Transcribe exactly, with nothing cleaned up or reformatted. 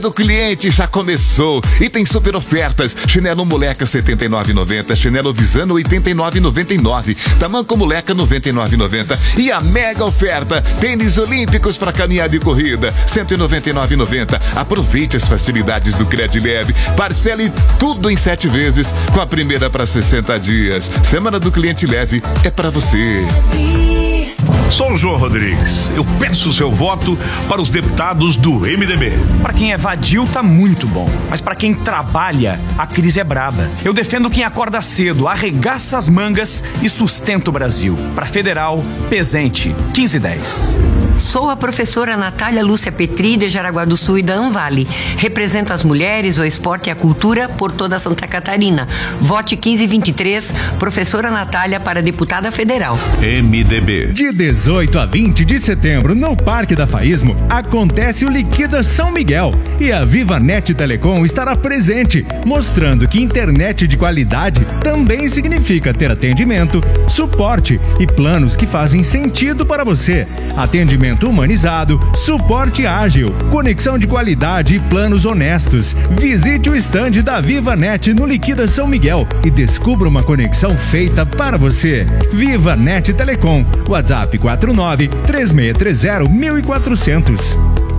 O cliente já começou e tem super ofertas. Chinelo moleca setenta e nove reais e noventa centavos, chinelo Visano oitenta e nove reais e noventa e nove centavos, tamanco moleca noventa e nove reais e noventa centavos e a mega oferta, tênis olímpicos para caminhada e corrida cento e noventa e nove reais e noventa centavos. Aproveite as facilidades do Credileve, parcele tudo em sete vezes com a primeira para sessenta dias. Semana do Cliente Leve é para você. Sou o João Rodrigues. Eu peço o seu voto para os deputados do M D B. Para quem é vadio, tá muito bom. Mas para quem trabalha, a crise é braba. Eu defendo quem acorda cedo, arregaça as mangas e sustenta o Brasil. Para Federal, Pezente, quinze dez. Sou a professora Natália Lúcia Petri, de Jaraguá do Sul e da Anvale. Represento as mulheres, o esporte e a cultura por toda Santa Catarina. Vote quinze vinte e três, professora Natália para deputada federal. M D B. De dezoito a vinte de setembro, no Parque da Faísmo, acontece o Liquida São Miguel. E a VivaNet Telecom estará presente, mostrando que internet de qualidade também significa ter atendimento, suporte e planos que fazem sentido para você. Atendimento humanizado, suporte ágil, conexão de qualidade e planos honestos. Visite o estande da VivaNet no Liquida São Miguel e descubra uma conexão feita para você. VivaNet Telecom, WhatsApp quatro nove três seis três zero um quatro zero zero.